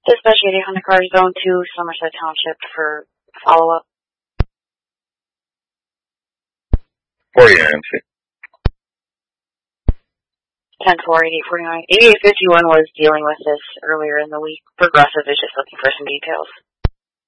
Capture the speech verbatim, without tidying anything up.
Dispatch eighty Honda Car Zone two, Somerset Township for follow-up. forty M C. ten four, eighty-eight forty-nine. eighty-eight fifty-one was dealing with this earlier in the week. Progressive is just looking for some details.